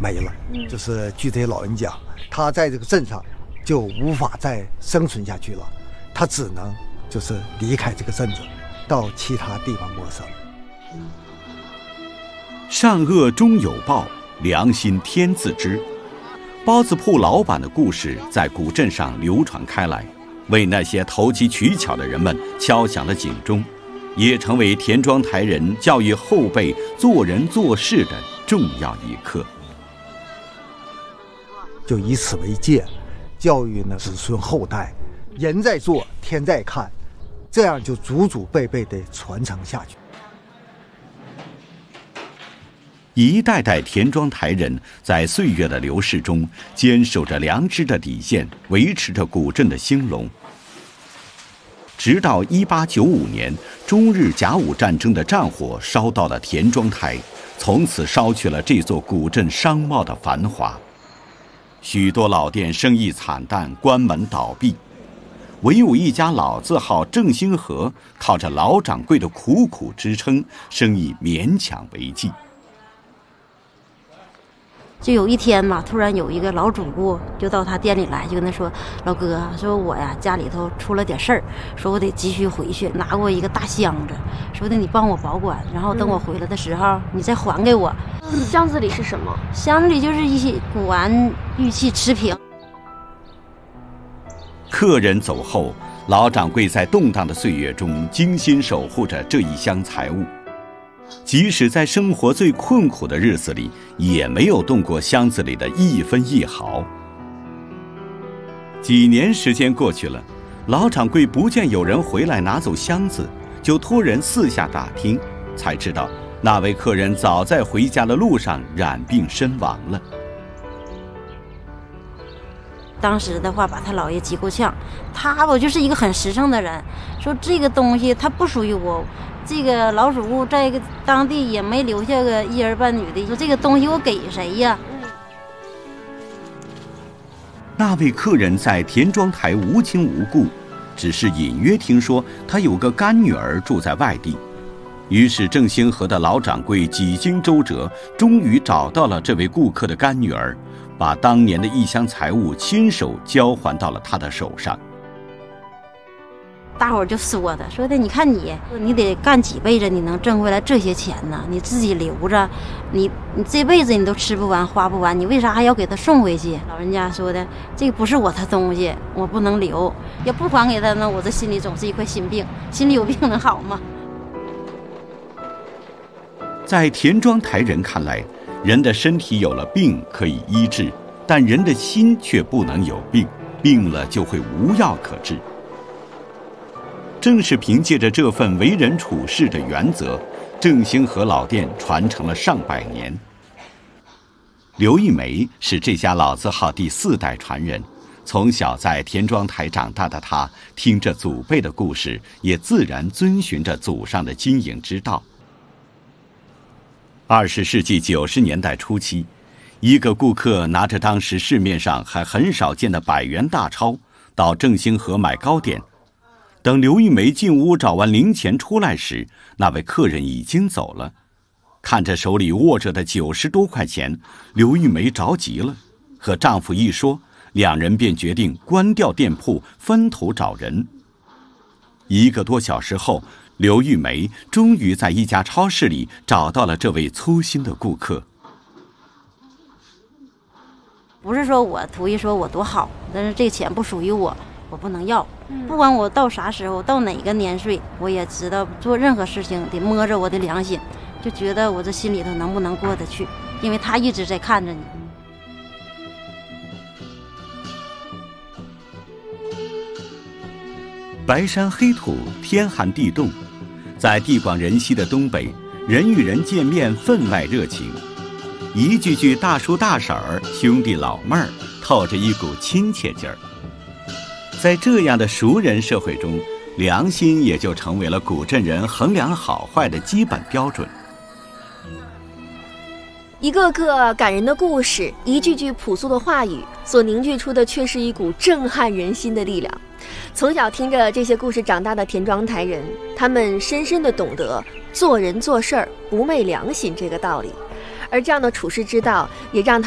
没了。就是据这些老人讲，他在这个镇上就无法再生存下去了，他只能就是离开这个镇子，到其他地方过生。 善恶终有报，良心天自知。包子铺老板的故事在古镇上流传开来，为那些投机取巧的人们敲响了警钟，也成为田庄台人教育后辈做人做事的重要一课。 就以此为戒，教育呢子孙后代，人在做，天在看，这样就祖祖辈辈地传承下去。 一代代田庄台人在岁月的流逝中坚守着良知的底线，维持着古镇的兴隆。直到1895年中日甲午战争的战火烧到了田庄台，从此烧去了这座古镇商贸的繁华，许多老店生意惨淡，关门倒闭，唯有一家老字号正兴和靠着老掌柜的苦苦支撑，生意勉强为继。 就有一天吧，突然有一个老主顾就到他店里来，就跟他说：“老哥，说我呀家里头出了点事儿，说我得急需回去，拿过一个大箱子，说的你帮我保管，然后等我回来的时候你再还给我。” 箱子里是什么？ 箱子里就是一些古玩、玉器、瓷瓶。 客人走后，老掌柜在动荡的岁月中精心守护着这一箱财物。即使在生活最困苦的日子里，也没有动过箱子里的一分一毫。几年时间过去了，老掌柜不见有人回来拿走箱子，就托人四下打听，才知道那位客人早在回家的路上染病身亡了。 当时的话把他姥爷急够呛，我就是一个很实诚的人，说这个东西它不属于我，这个老主顾在当地也没留下个一儿半女的，说这个东西我给谁呀？ 那位客人在田庄台无亲无故，只是隐约听说他有个干女儿住在外地，于是正兴和的老掌柜几经周折，终于找到了这位顾客的干女儿，把当年的一箱财物亲手交还到了他的手上。 大伙儿就说的，你看你得干几辈子，你能挣回来这些钱呢？你自己留着，你这辈子你都吃不完花不完，你为啥还要给他送回去？老人家说的，这个不是我的东西，我不能留，要不还给他呢，我这心里总是一块心病，心里有病能好吗？ 在田庄台人看来，人的身体有了病可以医治，但人的心却不能有病，病了就会无药可治。正是凭借着这份为人处事的原则，正兴和老店传承了上百年。刘玉梅是这家老字号第4代传人，从小在田庄台长大的她，听着祖辈的故事，也自然遵循着祖上的经营之道。20世纪90年代初期，一个顾客拿着当时市面上还很少见的100元大钞到正兴和买糕点。等刘玉梅进屋找完零钱出来时，那位客人已经走了。看着手里握着的90多块钱，刘玉梅着急了，和丈夫一说，两人便决定关掉店铺，分头找人。1个多小时后，刘玉梅终于在一家超市里找到了这位粗心的顾客。 不是说我图一说我多好，但是这钱不属于我，我不能要。不管我到啥时候，到哪个年岁，我也知道做任何事情得摸着我的良心，就觉得我这心里头能不能过得去，因为他一直在看着你。 白山黑土，天寒地冻，在地广人稀的东北，人与人见面分外热情，一句句大叔大婶儿、兄弟老妹儿，透着一股亲切劲儿。在这样的熟人社会中，良心也就成为了古镇人衡量好坏的基本标准。 一个个感人的故事，一句句朴素的话语，所凝聚出的却是一股震撼人心的力量。从小听着这些故事长大的田庄台人，他们深深地懂得做人做事儿不昧良心这个道理，而这样的处世之道，也让